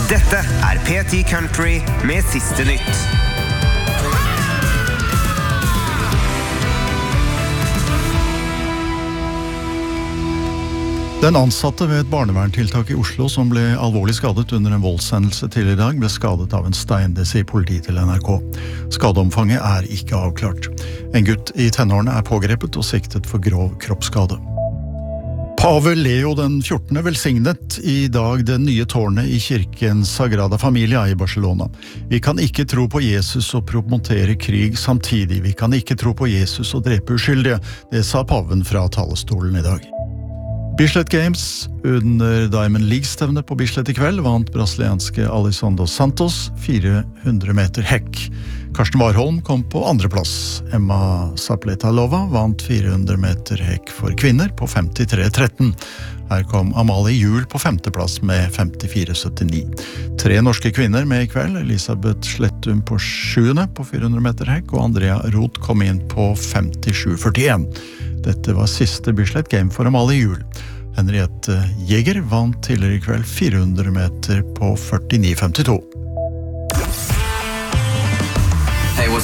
Dette P10 Country med siste nytt. Den ansatte ved et barneverntiltak i Oslo som ble alvorlig skadet under en voldshendelse tidligere I dag ble skadet av en stein, det sier politi til NRK. Skadeomfanget ikke avklart. En gutt I tenårene pågrepet og siktet for grov kroppsskade. Pave Leo den 14. velsignet I dag det nye tårnet I kirken Sagrada Familia I Barcelona. Vi kan ikke tro på Jesus og promotere krig samtidig. Vi kan ikke tro på Jesus og drepe uskyldige. Det sa paven fra talerstolen I dag. Bislett Games under Diamond League-stevnet på Bislett I kveld vant brasilianske Alisson dos Santos 400 meter hekk. Karsten Warholm kom på andre plass. Emma Zapletalova vant 400 meter hekk for kvinner på 53,13. Her kom Amalie Juhl på femteplass med 54,79. 3 norske kvinner med I kveld. Elisabeth Slettum på 7. på 400 meter hekk, og Andrea Roth kom inn på 57,41. Dette var siste Bislett Game for Amalie Juhl. Henriette Jäger vant tidligere I kveld 400 meter på 49,52.